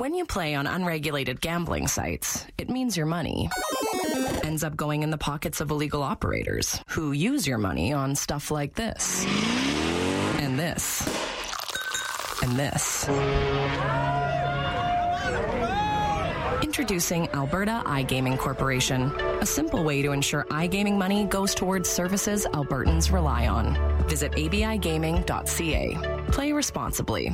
When you play on unregulated gambling sites, it means your money ends up going in the pockets of illegal operators who use your money on stuff like this, and this, and this. Introducing Alberta iGaming Corporation, a simple way to ensure iGaming money goes towards services Albertans rely on. Visit abigaming.ca. Play responsibly.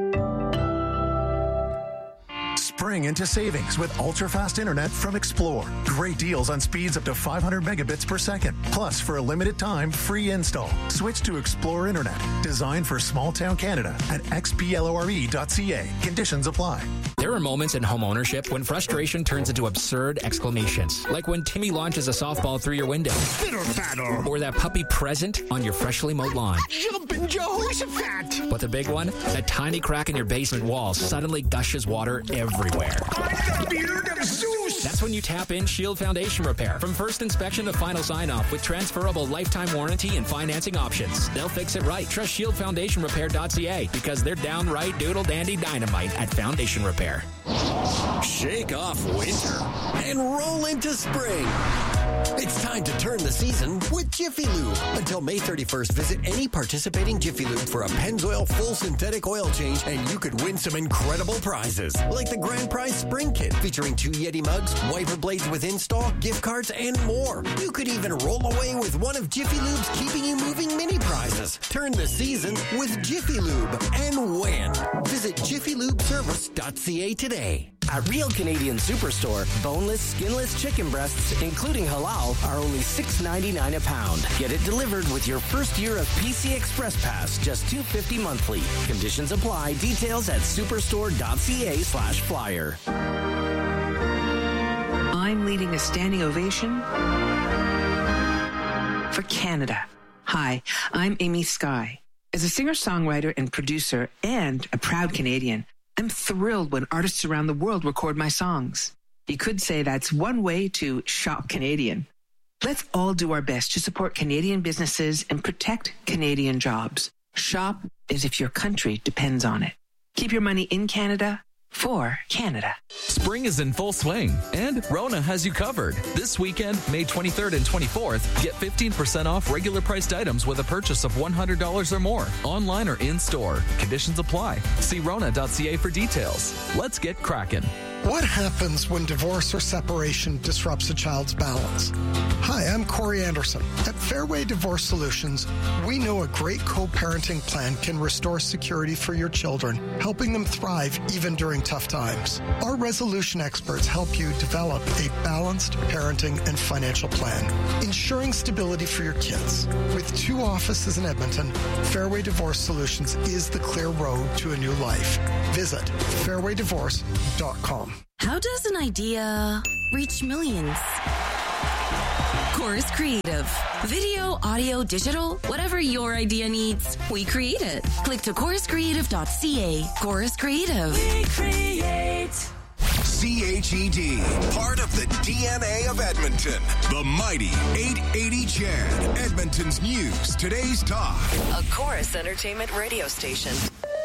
Spring into savings with ultra-fast internet from Xplore. Great deals on speeds up to 500 megabits per second. Plus, for a limited time, free install. Switch to Xplore Internet, designed for small-town Canada at xplore.ca. Conditions apply. There are moments in home ownership when frustration turns into absurd exclamations, like when Timmy launches a softball through your window. Fiddle-faddle. Or that puppy present on your freshly mowed lawn. Jumpin' Jehoshaphat! But the big one? That tiny crack in your basement wall suddenly gushes water everywhere. I'm the beard of Zeus! That's when you tap in Shield Foundation Repair. From first inspection to final sign-off with transferable lifetime warranty and financing options. They'll fix it right. Trust ShieldFoundationRepair.ca because they're downright doodle-dandy dynamite at Foundation Repair. Shake off winter and roll into spring. It's time to turn the season with Jiffy Lube. Until May 31st, visit any participating Jiffy Lube for a Pennzoil full synthetic oil change, and you could win some incredible prizes, like the Grand Prize Spring Kit, featuring 2 Yeti mugs, wiper blades with install, gift cards, and more. You could even roll away with one of Jiffy Lube's Keeping You Moving mini prizes. Turn the season with Jiffy Lube and win. Visit JiffyLubeService.ca today. At Real Canadian Superstore, boneless, skinless chicken breasts, including halal, are only $6.99 a pound. Get it delivered with your first year of PC Express Pass, just $2.50 monthly. Conditions apply. Details at superstore.ca/flyer. I'm leading a standing ovation for Canada. Hi, I'm Amy Skye. As a singer-songwriter and producer and a proud Canadian, I'm thrilled when artists around the world record my songs. You could say that's one way to shop Canadian. Let's all do our best to support Canadian businesses and protect Canadian jobs. Shop as if your country depends on it. Keep your money in Canada for Canada. Spring is in full swing, and Rona has you covered. This weekend, May 23rd and 24th, get 15% off regular priced items with a purchase of $100 or more, online or in-store. Conditions apply. See Rona.ca for details. Let's get cracking. What happens when divorce or separation disrupts a child's balance? Hi, I'm Corey Anderson. At Fairway Divorce Solutions, we know a great co-parenting plan can restore security for your children, helping them thrive even during tough times. Our resolution experts help you develop a balanced parenting and financial plan, ensuring stability for your kids. With 2 offices in Edmonton, Fairway Divorce Solutions is the clear road to a new life. Visit fairwaydivorce.com. How does an idea reach millions? Chorus Creative. Video, audio, digital, whatever your idea needs, we create it. Click to choruscreative.ca. Chorus Creative. We create. CHED, part of the DNA of Edmonton. The mighty 880 CHED, Edmonton's news, today's talk. A Chorus Entertainment radio station.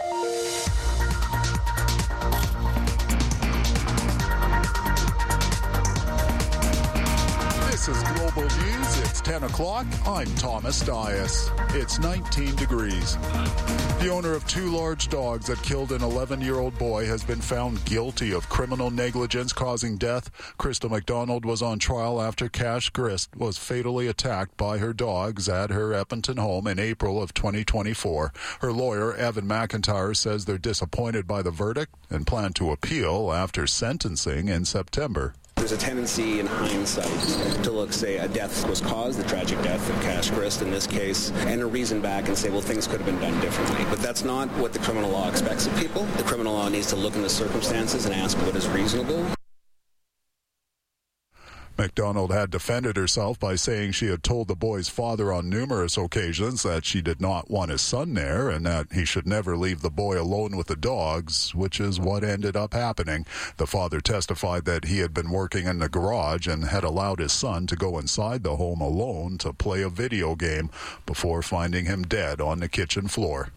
This is Global News. It's 10 o'clock. I'm Thomas Dias. It's 19 degrees. The owner of 2 large dogs that killed an 11-year-old boy has been found guilty of criminal negligence causing death. Crystal McDonald was on trial after Cash Grist was fatally attacked by her dogs at her Edmonton home in April of 2024. Her lawyer, Evan McIntyre, says they're disappointed by the verdict and plan to appeal after sentencing in September. There's a tendency in hindsight to look, say, a death was caused, the tragic death of Cash Grist in this case, and a reason back and say, well, things could have been done differently. But that's not what the criminal law expects of people. The criminal law needs to look in the circumstances and ask what is reasonable. McDonald had defended herself by saying she had told the boy's father on numerous occasions that she did not want his son there and that he should never leave the boy alone with the dogs, which is what ended up happening. The father testified that he had been working in the garage and had allowed his son to go inside the home alone to play a video game before finding him dead on the kitchen floor.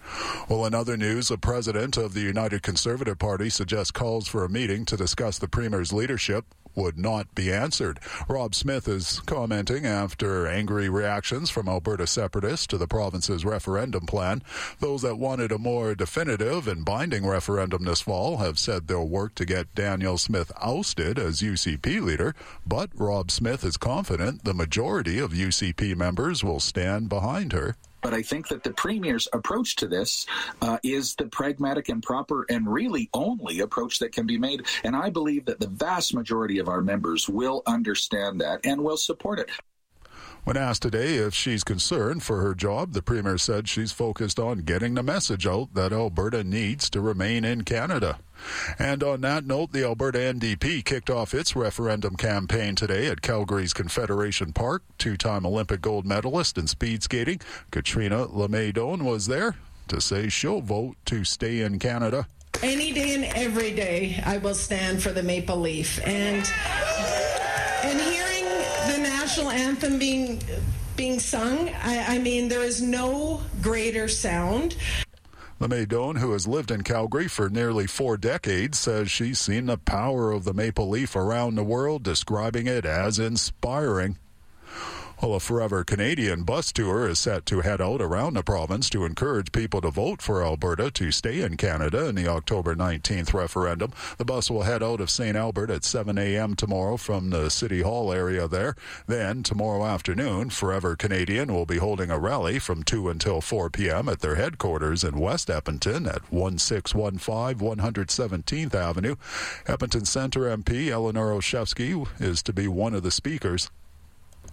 Well, in other news, the president of the United Conservative Party suggests calls for a meeting to discuss the Premier's leadership would not be answered. Rob Smith is commenting after angry reactions from Alberta separatists to the province's referendum plan. Those that wanted a more definitive and binding referendum this fall have said they'll work to get Danielle Smith ousted as UCP leader, but Rob Smith is confident the majority of UCP members will stand behind her. But I think that the Premier's approach to this is the pragmatic and proper and really only approach that can be made. And I believe that the vast majority of our members will understand that and will support it. When asked today if she's concerned for her job, the Premier said she's focused on getting the message out that Alberta needs to remain in Canada. And on that note, the Alberta NDP kicked off its referendum campaign today at Calgary's Confederation Park. Two-time Olympic gold medalist in speed skating, Katrina Lemay-Doan, was there to say she'll vote to stay in Canada. Any day and every day, I will stand for the Maple Leaf. And hearing the national anthem being sung, I mean, there is no greater sound. Lemay-Doan, who has lived in Calgary for nearly 4 decades, says she's seen the power of the Maple Leaf around the world, describing it as inspiring. Well, a Forever Canadian bus tour is set to head out around the province to encourage people to vote for Alberta to stay in Canada in the October 19th referendum. The bus will head out of St. Albert at 7 a.m. tomorrow from the City Hall area there. Then, tomorrow afternoon, Forever Canadian will be holding a rally from 2 until 4 p.m. at their headquarters in West Edmonton at 1615 117th Avenue. Edmonton Centre MP Eleanor Olszewski is to be one of the speakers.